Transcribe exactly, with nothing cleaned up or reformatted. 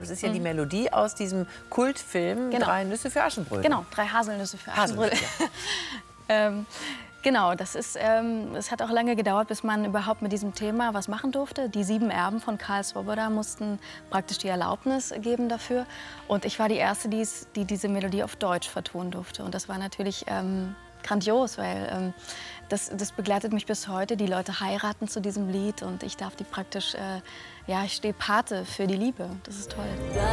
Das ist ja die Melodie aus diesem Kultfilm Genau. Drei Nüsse für Aschenbrödel. Genau, drei Haselnüsse für Aschenbrödel. Haselnüsse, ähm, genau, das ist, ähm, es hat auch lange gedauert, bis man überhaupt mit diesem Thema was machen durfte. Die sieben Erben von Karl Swoboda mussten praktisch die Erlaubnis geben dafür. Und ich war die Erste, die's, die diese Melodie auf Deutsch vertonen durfte. Und das war natürlich ähm, grandios, weil ähm, das, das begleitet mich bis heute. Die Leute heiraten zu diesem Lied und ich darf die praktisch, äh, ja, ich stehe Pate für die Liebe. Das ist toll.